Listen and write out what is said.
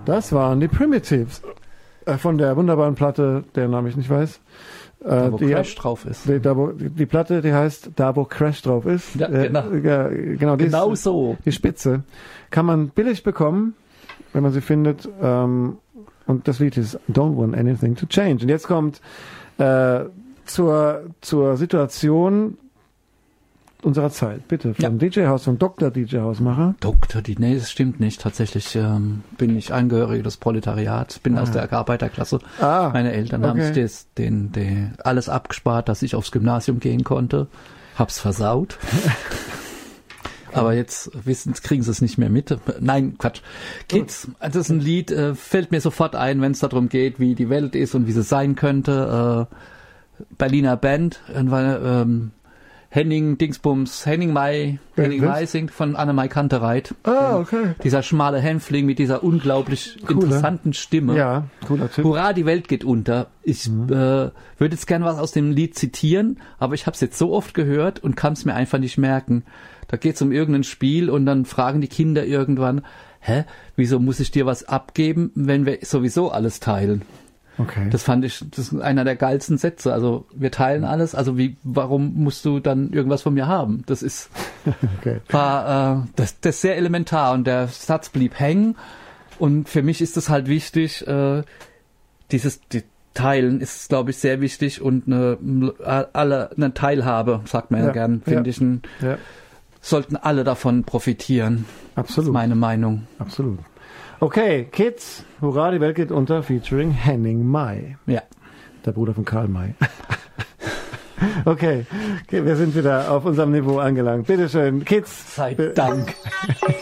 Das waren die Primitives von der wunderbaren Platte, deren Namen ich nicht weiß. Da, wo Crash drauf ist. Die Platte, die heißt Da, wo Crash drauf ist. Ja, genau. Genau So. Die Spitze. Kann man billig bekommen, wenn man sie findet. Und das Lied ist Don't Want Anything to Change. Und jetzt kommt zur Situation unserer Zeit. Bitte, vom DJ-Haus, vom Dr. DJ-Hausmacher. Nee, das stimmt nicht. Tatsächlich bin ich Angehöriger des Proletariats, bin aus der Arbeiterklasse. Meine Eltern haben sich alles abgespart, dass ich aufs Gymnasium gehen konnte. Hab's versaut. Aber jetzt kriegen sie es nicht mehr mit. Nein, Quatsch. Kids, das ist ein Lied, fällt mir sofort ein, wenn es darum geht, wie die Welt ist und wie sie sein könnte. Berliner Band, Henning Mai singt von Annemai Kantereit. Okay. Dieser schmale Hänfling mit dieser unglaublich interessanten Stimme. Ja, cooler Typ. Hurra, die Welt geht unter. Ich würde jetzt gerne was aus dem Lied zitieren, aber ich habe es jetzt so oft gehört und kann es mir einfach nicht merken. Da geht es um irgendein Spiel und dann fragen die Kinder irgendwann, wieso muss ich dir was abgeben, wenn wir sowieso alles teilen? Okay. Das ist einer der geilsten Sätze. Also wir teilen alles. Also warum musst du dann irgendwas von mir haben? Das ist das ist sehr elementar und der Satz blieb hängen. Und für mich ist es halt wichtig, die Teilen ist, glaube ich, sehr wichtig und eine Teilhabe, sagt man ja gern, finde ich. Sollten alle davon profitieren. Absolut. Das ist meine Meinung. Absolut. Okay, Kids, Hurra, die Welt geht unter, featuring Henning Mai. Ja. Der Bruder von Karl May. Okay, wir sind wieder auf unserem Niveau angelangt. Bitteschön, Kids. Sei Dank.